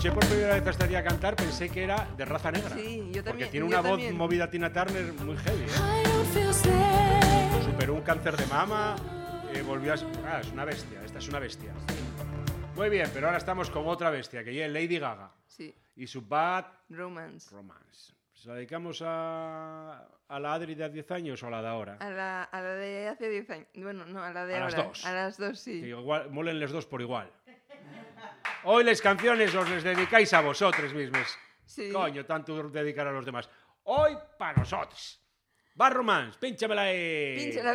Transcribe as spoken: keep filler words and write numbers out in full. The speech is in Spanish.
Escuché por primera vez hasta día a cantar, pensé que era de raza negra. Sí, yo también. Porque tiene yo una voz también. movida Tina Turner muy heavy, ¿eh? Superó un cáncer de mama, eh, volvió a... Ah, es una bestia, esta es una bestia. Muy bien, pero ahora estamos con otra bestia, que es Lady Gaga. Sí. Y su Bad Romance. Romance. ¿Se la dedicamos a, a la Adri de diez años o a la de ahora? A la, a la de hace diez años. Bueno, no, a la de A las ahora. dos. A las dos, sí. Que igual, molen les dos por igual. Hoy les canciones os les dedicáis a vosotros mismos. Sí. Coño, tanto dedicar a los demás. Hoy para nosotros. Bad Romance, pínchamela ahí. Pínchala.